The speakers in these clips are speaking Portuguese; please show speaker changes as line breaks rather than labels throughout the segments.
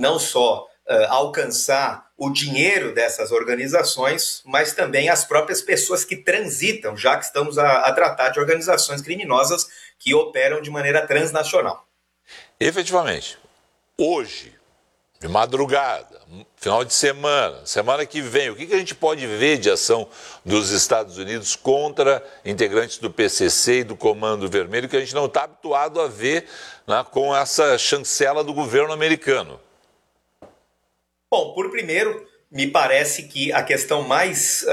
não só alcançar o dinheiro dessas organizações, mas também as próprias pessoas que transitam, já que estamos a tratar de organizações criminosas que operam de maneira transnacional.
Efetivamente, hoje, de madrugada, final de semana, semana que vem, o que a gente pode ver de ação dos Estados Unidos contra integrantes do PCC e do Comando Vermelho que a gente não está habituado a ver, né, com essa chancela do governo americano?
Bom, por primeiro, me parece que a questão mais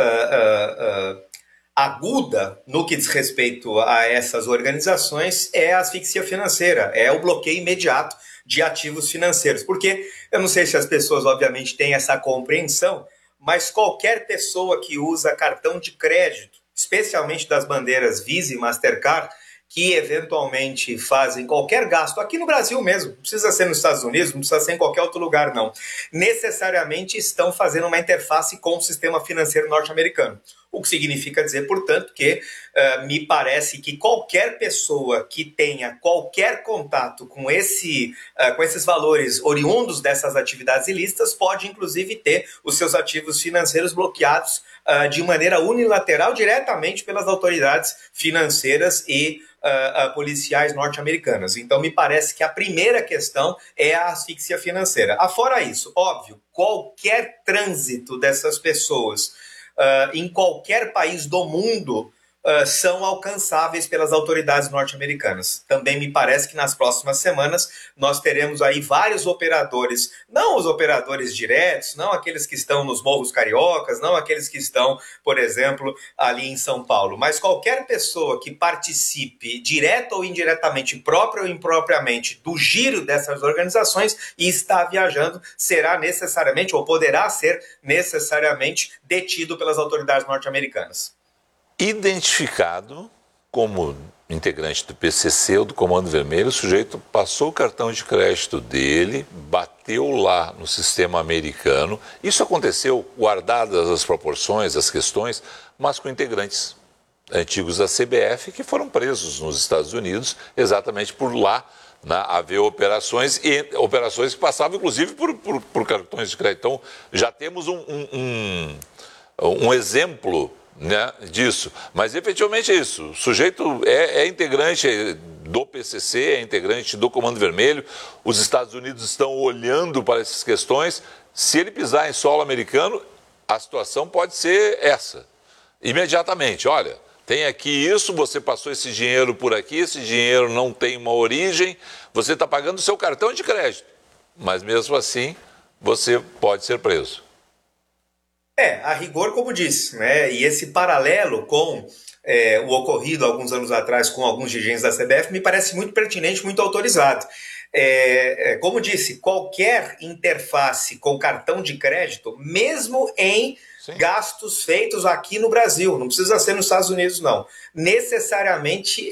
aguda no que diz respeito a essas organizações é a asfixia financeira, é o bloqueio imediato de ativos financeiros. Porque eu não sei se as pessoas, obviamente, têm essa compreensão, mas qualquer pessoa que usa cartão de crédito, especialmente das bandeiras Visa e Mastercard, que eventualmente fazem qualquer gasto, aqui no Brasil mesmo, não precisa ser nos Estados Unidos, não precisa ser em qualquer outro lugar, não, necessariamente estão fazendo uma interface com o sistema financeiro norte-americano. O que significa dizer, portanto, que me parece que qualquer pessoa que tenha qualquer contato com esses valores oriundos dessas atividades ilícitas pode, inclusive, ter os seus ativos financeiros bloqueados de maneira unilateral, diretamente pelas autoridades financeiras e policiais norte-americanas. Então, me parece que a primeira questão é a asfixia financeira. Afora isso, óbvio, qualquer trânsito dessas pessoas em qualquer país do mundo são alcançáveis pelas autoridades norte-americanas. Também me parece que nas próximas semanas nós teremos aí vários operadores, não os operadores diretos, não aqueles que estão nos morros cariocas, não aqueles que estão, por exemplo, ali em São Paulo, mas qualquer pessoa que participe direta ou indiretamente, própria ou impropriamente, do giro dessas organizações e está viajando, será necessariamente ou poderá ser necessariamente detido pelas autoridades norte-americanas.
Identificado como integrante do PCC ou do Comando Vermelho, o sujeito passou o cartão de crédito dele, bateu lá no sistema americano. Isso aconteceu, guardadas as proporções, as questões, mas com integrantes antigos da CBF que foram presos nos Estados Unidos exatamente por lá, né, haver operações que passavam inclusive por cartões de crédito. Então já temos um exemplo, né, disso, mas efetivamente é isso. O sujeito é integrante do PCC, é integrante do Comando Vermelho. Os Estados Unidos estão olhando para essas questões. Se ele pisar em solo americano, a situação pode ser essa. Imediatamente, olha, tem aqui isso, você passou esse dinheiro por aqui, esse dinheiro não tem uma origem, você está pagando o seu cartão de crédito, mas mesmo assim você pode ser preso.
A rigor, como disse, né? E esse paralelo com o ocorrido alguns anos atrás com alguns dirigentes da CBF me parece muito pertinente, muito autorizado. Como disse, qualquer interface com cartão de crédito, mesmo em gastos feitos aqui no Brasil, não precisa ser nos Estados Unidos, não, necessariamente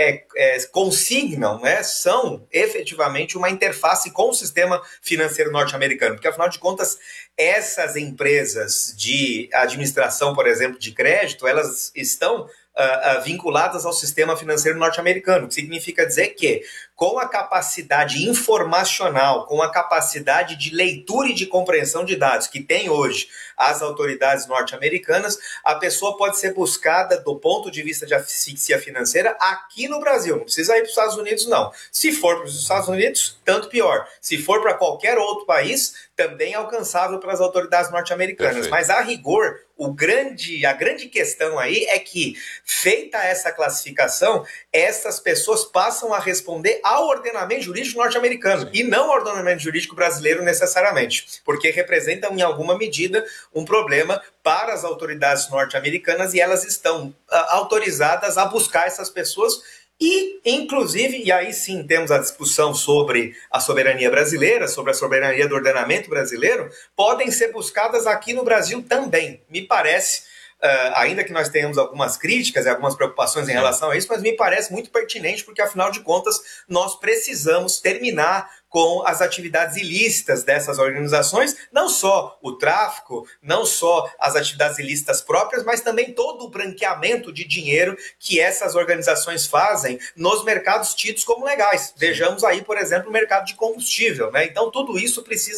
consignam, né, são efetivamente uma interface com o sistema financeiro norte-americano, porque afinal de contas, essas empresas de administração, por exemplo, de crédito, elas estão vinculadas ao sistema financeiro norte-americano, que significa dizer que, com a capacidade informacional, com a capacidade de leitura e de compreensão de dados que tem hoje as autoridades norte-americanas, a pessoa pode ser buscada do ponto de vista de asfixia financeira aqui no Brasil. Não precisa ir para os Estados Unidos, não. Se for para os Estados Unidos, tanto pior. Se for para qualquer outro país, também é alcançável pelas autoridades norte-americanas. Perfeito. Mas, a rigor, a grande questão aí é que, feita essa classificação, essas pessoas passam a responder ao ordenamento jurídico norte-americano e não ao ordenamento jurídico brasileiro necessariamente, porque representam em alguma medida um problema para as autoridades norte-americanas e elas estão autorizadas a buscar essas pessoas e, inclusive, e aí sim temos a discussão sobre a soberania brasileira, sobre a soberania do ordenamento brasileiro, podem ser buscadas aqui no Brasil também. Me parece, ainda que nós tenhamos algumas críticas e algumas preocupações em relação a isso, mas me parece muito pertinente, porque, afinal de contas, nós precisamos terminar com as atividades ilícitas dessas organizações, não só o tráfico, não só as atividades ilícitas próprias, mas também todo o branqueamento de dinheiro que essas organizações fazem nos mercados tidos como legais. Vejamos aí, por exemplo, o mercado de combustível, né? Então, tudo isso precisa